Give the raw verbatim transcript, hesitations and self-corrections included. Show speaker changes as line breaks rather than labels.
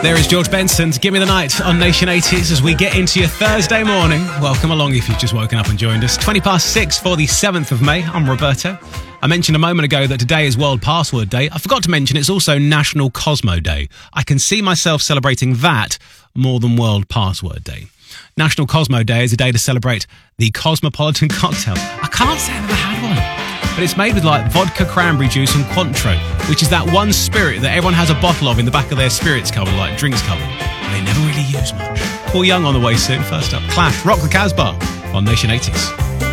There is George Benson's Give Me the Night on Nation eighties as we get into your Thursday morning. Welcome along if you've just woken up and joined us. twenty past six for the seventh of May. I'm Roberto. I mentioned a moment ago that today is World Password Day. I forgot to mention it's also National Cosmo Day. I can see myself celebrating that more than World Password Day. National Cosmo Day is a day to celebrate the Cosmopolitan cocktail. I can't say I've ever had one, but it's made with like vodka, cranberry juice and Cointreau, which is that one spirit that everyone has a bottle of in the back of their spirits cupboard, like drinks cupboard. They never really use much. Paul Young on the way soon. First up, Clash, Rock the Casbah on Nation eighties.